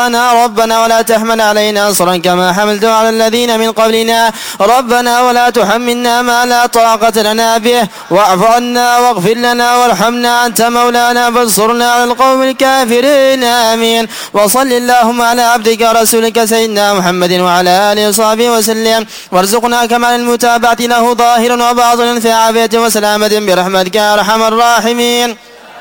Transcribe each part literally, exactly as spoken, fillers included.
أخطأنا ربنا ولا تحمل علينا إصرا كما حملته على الذين من قبلنا ربنا ولا تحملنا ما لا طاقة لنا به واعف عنا واغفر لنا وارحمنا أنت مولانا فانصرنا على القوم الكافرين آمين. وصل اللهم على عبدك ورسولك سيدنا محمد وعلى آله وصحبه وسلم وارزقنا كمال المتابعة له ظاهرا وباطنا في عافية وسلامة برحمتك يا أرحم الراحمين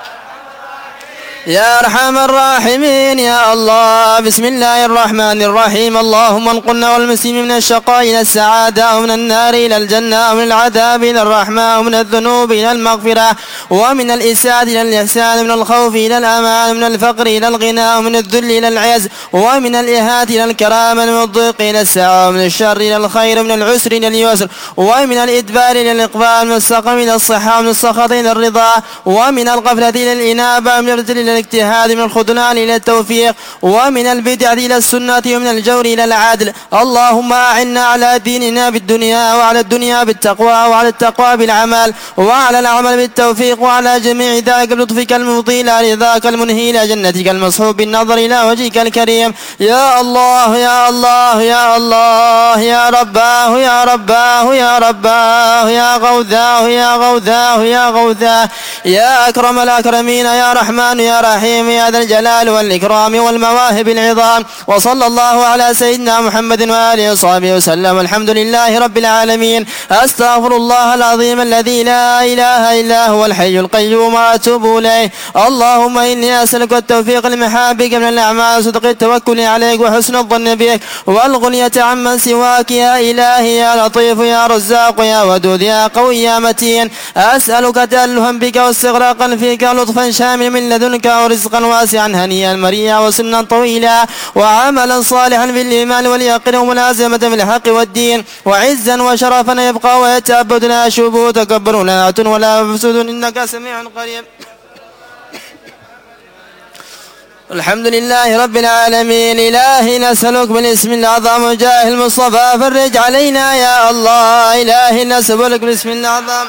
يا أرحم الراحمين يا الله. بسم الله الرحمن الرحيم. اللهم انقلنا والمسلمين من الشقاء إلى السعادة ومن النار إلى الجنة ومن العذاب إلى الرحمة ومن الذنوب إلى المغفرة ومن الإسعاد إلى الإحسان ومن الخوف إلى الأمان ومن الفقر إلى الغنى ومن الذل إلى العز ومن الإهانة إلى الكرامة ومن الضيق إلى السعة ومن الشر إلى الخير ومن العسر إلى اليسر ومن الإدبار إلى الإقبال ومن السقم إلى الصحة ومن السخط إلى الرضا ومن الغفلة إلى الإنابة ومن الابتلاء إلى الاجتهاد من الخذلان إلى التوفيق ومن البدعة إلى السنة ومن الجور إلى العدل. اللهم أعنا على ديننا بالدنيا وعلى الدنيا بالتقوى وعلى التقوى بالعمل وعلى العمل بالتوفيق وعلى جميع ذلك بلطفك المفضي إلى رضاك المنهي إلى جنتك المصحوب بالنظر إلى وجهك الكريم يا الله يا الله يا الله يا رباه يا رباه يا رباه يا غوثاه يا غوثاه يا غوثاه يا أكرم الأكرمين يا رحمن يا رحيم يا ذا الجلال والإكرام والمواهب العظام. وصلى الله على سيدنا محمد وآله وصحبه وسلم. الحمد لله رب العالمين. أستغفر الله العظيم الذي لا إله إلا هو الحي القيوم وأتوب إليه. اللهم إني أسألك التوفيق لمحابك من الأعمال وصدق التوكل عليك وحسن الظن بك والغنية عمن سواك يا إلهي يا لطيف يا رزاق يا ودود يا قوي يا متين. أسألك تألها بك واستغراقا فيك لطفا شامل من لدنك ورزقا واسعا هنيا مريا وسنا طويلا وعملا صالحا في الإيمان واليقين وملازمة في الحق والدين وعزا وشرفا يبقى ويتأبد لا شبه تكبر لا عتن ولا فسد إنك سميع قريب. الحمد لله رب العالمين. إلهي نسألك بالاسم الأعظم وجاه المصطفى فرج علينا يا الله. إلهي نسألك بالاسم الأعظم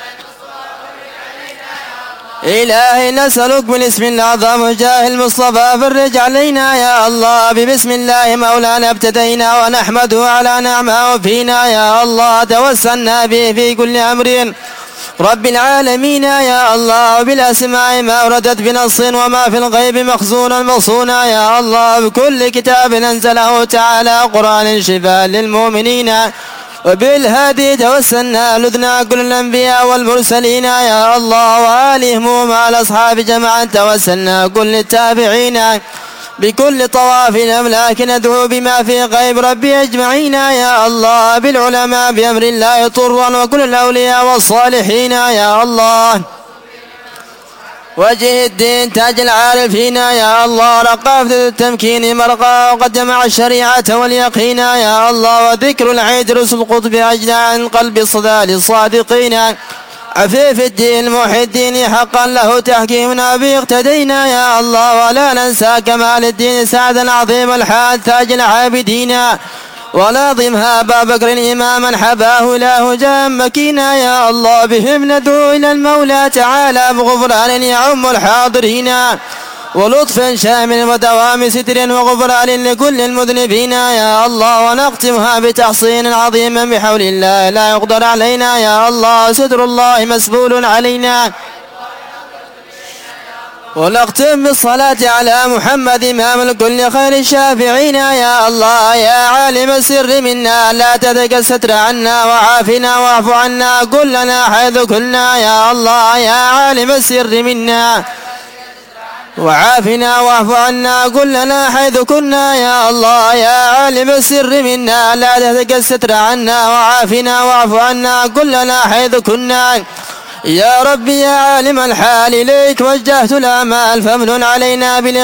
إلهي نسألك بالاسم الأعظم وجاه المصطفى فرج علينا يا الله. ببسم الله مولانا ابتدينا ونحمده على نعمه فينا يا الله. توسلنا به في كل أمر رب العالمين يا الله. وبالأسماء ما وردت بنص وما في الغيب مخزونا مصونا يا الله. بكل كتاب أنزله تعالى قرآن شفاء للمؤمنين وبالهادي توسلنا لذنا كل الأنبياء والمرسلين يا الله وآلهم ومع الأصحاب جمعا توسلنا كل التابعين بكل طواف الأملاك ندعو بما في غيب ربي أجمعين يا الله. بالعلماء بأمر الله طرا وكل الأولياء والصالحين يا الله. وجه الدين تاج العارفين يا الله. رقافة التمكين مرقى وقد جمع الشريعة واليقين يا الله. وذكر العيد رسل القطب أجلى عن قلب الصدى للصادقين. عفيف الدين محي الدين حقا له تحكيمنا به اقتدينا يا الله. ولا ننسى كمال الدين سعد العظيم الحال تاج العابدين وناظمها أبا بكر إماما حباه له جام مكينا يا الله. بهم ندعو إلى المولى تعالى بغفران يعم الحاضرين ولطف شامل ودوام ستر وغفران لكل المذنبين يا الله. ونختمها بتحصين عظيم بحول الله لا يقدر علينا يا الله. ستر الله مسبول علينا. ونختم بالصلاة على محمد إمام الكل خير الشافعين يا الله. يا عالم السر منا لا تذك الستر عنا وعافنا واعف عنا كلنا حيث كنا يا الله. يا عالم السر منا وعافنا واعف عنا كلنا حيث كنا يا الله. يا عالم السر منا لا تذك الستر عنا وعافنا واعف عنا كلنا حيث كنا يا ربي. يا عالم الحال إليك وجهت الآمال فامنن علينا بلقاء